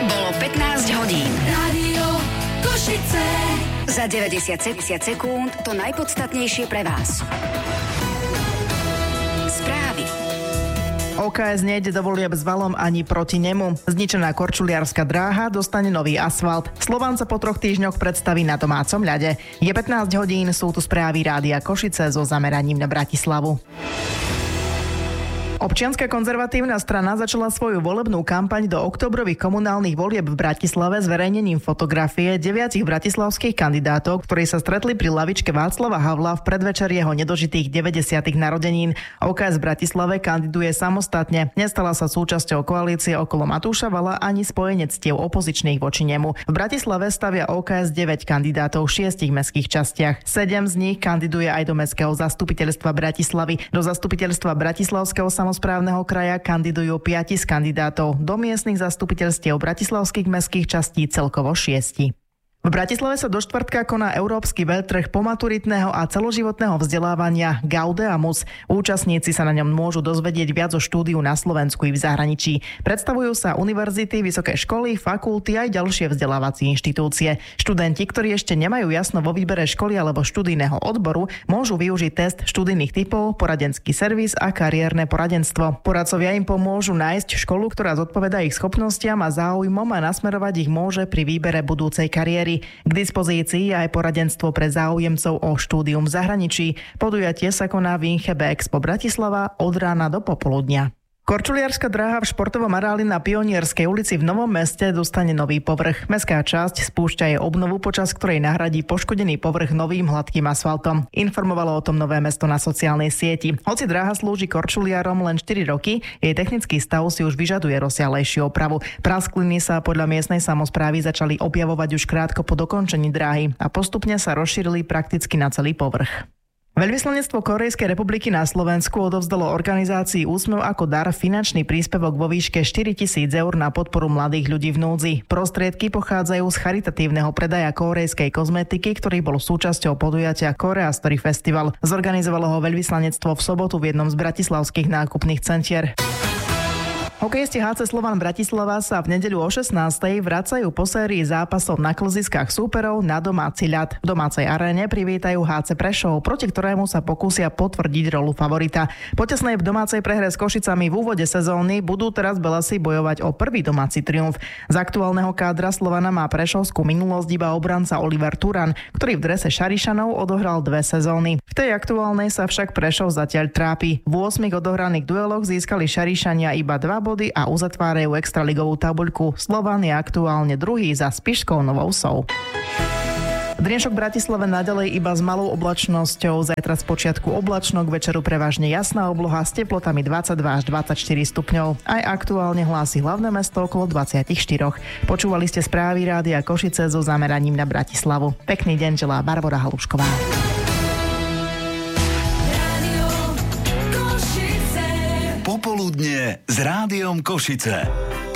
Bolo 15 hodín. Rádio Košice. Za 90 sekúnd to najpodstatnejšie pre vás. Správy. OKS nejde do volieb s valom ani proti nemu. Zničená korčuliarska dráha dostane nový asfalt. Slovan sa po 3 týždňoch predstaví na domácom ľade. Je 15 hodín, sú tu správy Rádia Košice so zameraním na Bratislavu. Občianska konzervatívna strana začala svoju volebnú kampaň do októbrových komunálnych volieb v Bratislave zverejnením fotografie 9 bratislavských kandidátov, ktorí sa stretli pri lavičke Václava Havla v predvečer jeho nedožitých 90. narodenín. OKS v Bratislave kandiduje samostatne. Nestala sa súčasťou koalície okolo Matúša Vala ani spojenectiev opozičných voči nemu. V Bratislave stavia OKS 9 kandidátov v 6 mestských častiach. 7 z nich kandiduje aj do mestského zastupiteľstva Bratislavy. Do zastupiteľstva Bratislavského samosprávneho kraja kandidujú 5 z kandidátov, do miestnych zastupiteľstiev bratislavských mestských častí celkovo 6. V Bratislave sa do štvrtka koná Európsky veľtrh pomaturitného a celoživotného vzdelávania Gaudeamus. Účastníci sa na ňom môžu dozvedieť viac o štúdiu na Slovensku i v zahraničí. Predstavujú sa univerzity, vysoké školy, fakulty aj ďalšie vzdelávacie inštitúcie. Študenti, ktorí ešte nemajú jasno vo výbere školy alebo študijného odboru, môžu využiť test študijných typov, poradenský servis a kariérne poradenstvo. Poradcovia im pomôžu nájsť školu, ktorá zodpovedá ich schopnostiam a záujmom a nasmerovať ich môže pri výbere budúcej kariéry. K dispozícii je aj poradenstvo pre záujemcov o štúdium v zahraničí. Podujatie sa koná v Inchebe Expo Bratislava od rána do popoludnia. Korčuliarska dráha v športovom areáli na Pionierskej ulici v Novom Meste dostane nový povrch. Mestská časť spúšťa jej obnovu, počas ktorej nahradí poškodený povrch novým hladkým asfaltom. Informovalo o tom Nové Mesto na sociálnej sieti. Hoci dráha slúži korčuliarom len 4 roky, jej technický stav si už vyžaduje rozsiahlejšiu opravu. Praskliny sa podľa miestnej samosprávy začali objavovať už krátko po dokončení dráhy a postupne sa rozšírili prakticky na celý povrch. Veľvyslanectvo Kórejskej republiky na Slovensku odovzdalo organizácii Úsmev ako dar finančný príspevok vo výške 4 000 eur na podporu mladých ľudí v núdzi. Prostriedky pochádzajú z charitatívneho predaja kórejskej kozmetiky, ktorý bol súčasťou podujatia Korea Story Festival. Zorganizovalo ho veľvyslanectvo v sobotu v jednom z bratislavských nákupných centier. Hokejisti HC Slovan Bratislava sa v nedeľu o 16:00 vracajú po sérii zápasov na klziskách súperov na domáci ľad. V domácej aréne privítajú HC Prešov, proti ktorému sa pokúsia potvrdiť rolu favorita. Po tesnej v domácej prehre s Košicami v úvode sezóny budú teraz Belasi bojovať o prvý domáci triumf. Z aktuálneho kádra Slovana má prešovskú minulosť iba obranca Oliver Turan, ktorý v drese Šarišanov odohral 2 sezóny. V tej aktuálnej sa však Prešov zatiaľ trápi. V 8 odohraných dueloch získali Šarišania iba 2 body a uzatvárajú extraligovú tabuľku. Slovan je aktuálne druhý za Spišskou Novou Vsou. Dnešok v Bratislave naďalej iba s malou oblačnosťou, zajtra z počiatku oblačno, k večeru prevažne jasná obloha s teplotami 22 až 24 stupňov. Aj aktuálne hlási hlavné mesto okolo 24. Počúvali ste správy Rádia Košice so zameraním na Bratislavu. Pekný deň želá Barbora Halušková. Popoludne s Rádiom Košice.